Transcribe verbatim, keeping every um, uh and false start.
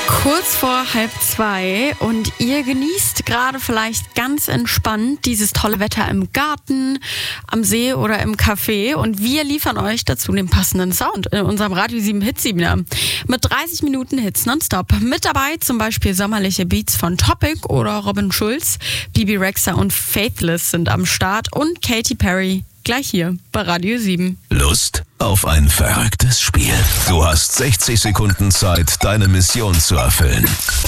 Kurz vor halb zwei und ihr genießt gerade vielleicht ganz entspannt dieses tolle Wetter im Garten, am See oder im Café und wir liefern euch dazu den passenden Sound in unserem Radio sieben Hitseminar. Mit dreißig Minuten Hits nonstop. Mit dabei zum Beispiel sommerliche Beats von Topic oder Robin Schulz, Bibi Rexha und Faithless sind am Start und Katy Perry gleich hier bei Radio sieben. Lust auf ein verrücktes Spiel? Du hast sechzig Sekunden Zeit, deine Mission zu erfüllen.